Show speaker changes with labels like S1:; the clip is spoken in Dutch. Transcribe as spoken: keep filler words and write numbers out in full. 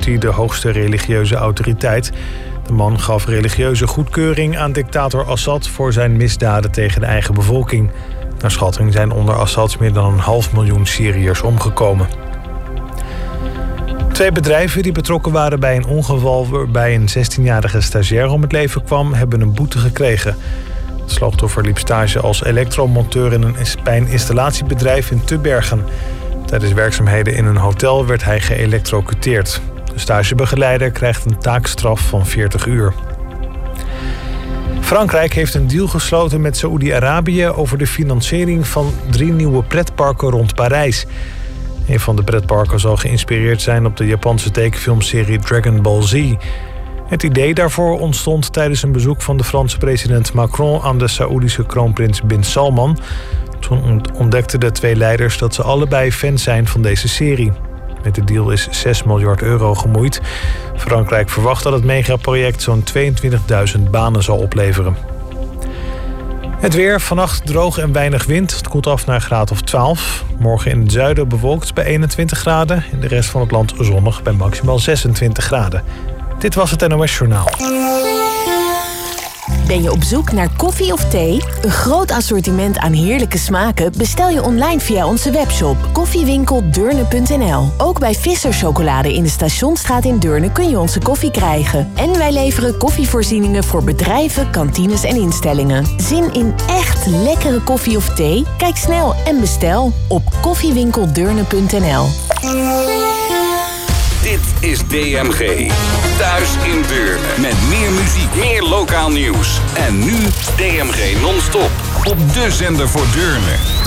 S1: Morsi de hoogste religieuze autoriteit. De man gaf religieuze goedkeuring aan dictator Assad voor zijn misdaden tegen de eigen bevolking. Naar schatting zijn onder Assad meer dan een half miljoen Syriërs omgekomen. Twee bedrijven die betrokken waren bij een ongeval waarbij een zestienjarige stagiair om het leven kwam, hebben een boete gekregen. Het slachtoffer liep stage als elektromonteur in een, bij een installatiebedrijf in Tubbergen. Tijdens werkzaamheden in een hotel werd hij geëlektrocuteerd. De stagebegeleider krijgt een taakstraf van veertig uur. Frankrijk heeft een deal gesloten met Saoedi-Arabië over de financiering van drie nieuwe pretparken rond Parijs. Een van de pretparken zal geïnspireerd zijn op de Japanse tekenfilmserie Dragon Ball Z. Het idee daarvoor ontstond tijdens een bezoek van de Franse president Macron aan de Saoedische kroonprins Bin Salman. Toen ontdekten de twee leiders dat ze allebei fans zijn van deze serie. Met de deal is zes miljard euro gemoeid. Frankrijk verwacht dat het megaproject zo'n tweeëntwintigduizend banen zal opleveren. Het weer, vannacht droog en weinig wind. Het koelt af naar een graad of twaalf. Morgen in het zuiden bewolkt bij eenentwintig graden. In de rest van het land zonnig bij maximaal zesentwintig graden. Dit was het N O S Journaal.
S2: Ben je op zoek naar koffie of thee? Een groot assortiment aan heerlijke smaken bestel je online via onze webshop koffiewinkel deurne punt n l. Ook bij Visser Chocolade in de Stationsstraat in Deurne kun je onze koffie krijgen. En wij leveren koffievoorzieningen voor bedrijven, kantines en instellingen. Zin in echt lekkere koffie of thee? Kijk snel en bestel op koffiewinkel deurne punt n l.
S3: Dit is D M G. Thuis in Deurne. Met meer muziek, meer lokaal nieuws. En nu D M G non-stop. Op de zender voor Deurne.